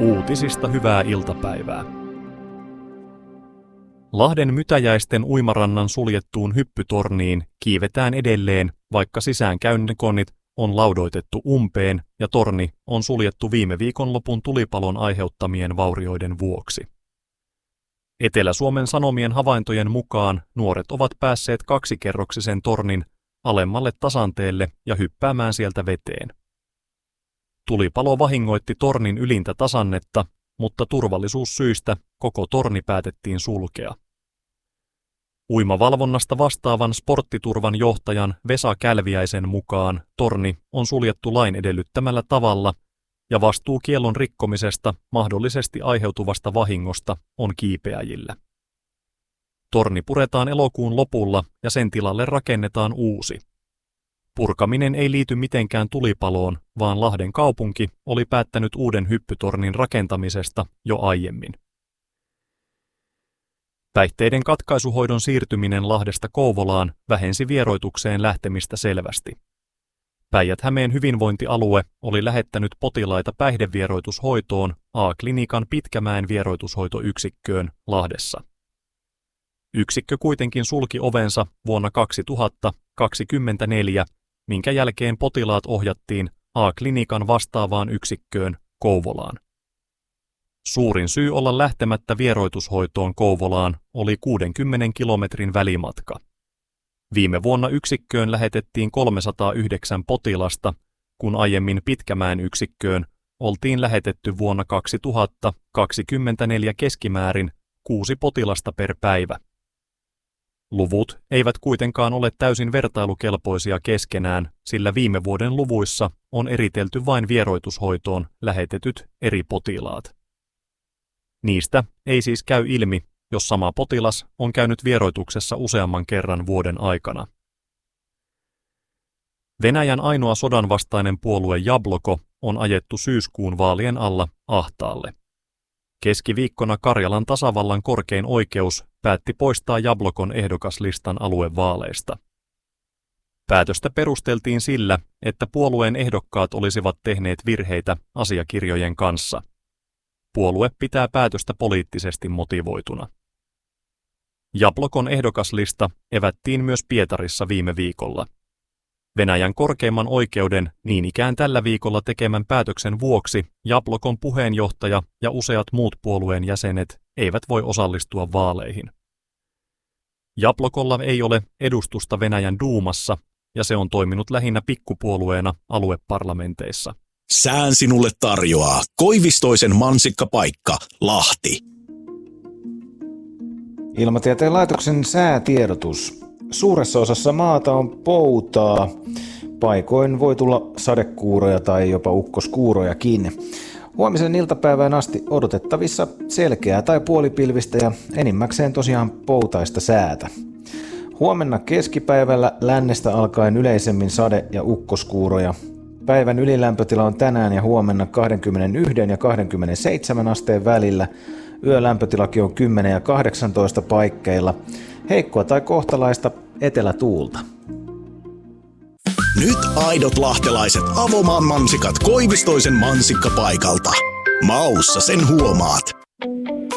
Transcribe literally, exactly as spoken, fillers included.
Uutisista hyvää iltapäivää. Lahden Mytäjäisten uimarannan suljettuun hyppytorniin kiivetään edelleen, vaikka sisäänkäyntikonnit on laudoitettu umpeen ja torni on suljettu viime viikonlopun tulipalon aiheuttamien vaurioiden vuoksi. Etelä-Suomen Sanomien havaintojen mukaan nuoret ovat päässeet kaksikerroksisen tornin alemmalle tasanteelle ja hyppäämään sieltä veteen. Tulipalo vahingoitti tornin ylintä tasannetta, mutta turvallisuussyistä koko torni päätettiin sulkea. Uimavalvonnasta vastaavan sporttiturvan johtajan Vesa Kälviäisen mukaan torni on suljettu lain edellyttämällä tavalla ja vastuu kiellon rikkomisesta mahdollisesti aiheutuvasta vahingosta on kiipeäjillä. Torni puretaan elokuun lopulla ja sen tilalle rakennetaan uusi. Purkaminen ei liity mitenkään tulipaloon, vaan Lahden kaupunki oli päättänyt uuden hyppytornin rakentamisesta jo aiemmin. Päihteiden katkaisuhoidon siirtyminen Lahdesta Kouvolaan vähensi vieroitukseen lähtemistä selvästi. Päijät-Hämeen hyvinvointialue oli lähettänyt potilaita päihdevieroitushoitoon A-klinikan Pitkämäen vieroitushoitoyksikköön Lahdessa. Yksikkö kuitenkin sulki ovensa vuonna kaksituhattakaksikymmentäneljä, minkä jälkeen potilaat ohjattiin A-klinikan vastaavaan yksikköön Kouvolaan. Suurin syy olla lähtemättä vieroitushoitoon Kouvolaan oli kuudenkymmenen kilometrin välimatka. Viime vuonna yksikköön lähetettiin kolmesataayhdeksän potilasta, kun aiemmin Pitkämäen yksikköön oltiin lähetetty vuonna kaksituhattakaksikymmentäneljä keskimäärin kuusi potilasta per päivä. Luvut eivät kuitenkaan ole täysin vertailukelpoisia keskenään, sillä viime vuoden luvuissa on eritelty vain vieroitushoitoon lähetetyt eri potilaat. Niistä ei siis käy ilmi, jos sama potilas on käynyt vieroituksessa useamman kerran vuoden aikana. Venäjän ainoa sodanvastainen puolue Jabloko on ajettu syyskuun vaalien alla ahtaalle. Keskiviikkona Karjalan tasavallan korkein oikeus päätti poistaa Jablokon ehdokaslistan aluevaaleista. Päätöstä perusteltiin sillä, että puolueen ehdokkaat olisivat tehneet virheitä asiakirjojen kanssa. Puolue pitää päätöstä poliittisesti motivoituna. Jablokon ehdokaslista evättiin myös Pietarissa viime viikolla. Venäjän korkeimman oikeuden niin ikään tällä viikolla tekemän päätöksen vuoksi Jablokon puheenjohtaja ja useat muut puolueen jäsenet eivät voi osallistua vaaleihin. Jablokolla ei ole edustusta Venäjän duumassa ja se on toiminut lähinnä pikkupuolueena alueparlamenteissa. Sään sinulle tarjoaa Koivistoisen mansikkapaikka, Lahti. Ilmatieteen laitoksen säätiedotus. Suuressa osassa maata on poutaa. Paikoin voi tulla sadekuuroja tai jopa ukkoskuurojakin. Huomisen iltapäivään asti odotettavissa selkeää tai puolipilvistä ja enimmäkseen tosiaan poutaista säätä. Huomenna keskipäivällä lännestä alkaen yleisemmin sade- ja ukkoskuuroja. Päivän ylilämpötila on tänään ja huomenna kaksikymmentäyksi ja kaksikymmentäseitsemän asteen välillä. Yölämpötilakin on kymmenen ja kahdeksantoista paikkeilla. Heikkoa tai kohtalaista etelätuulta. Nyt aidot lahtelaiset Avomaan mansikat Koivistoisen mansikkapaikalta. Maussa sen huomaat.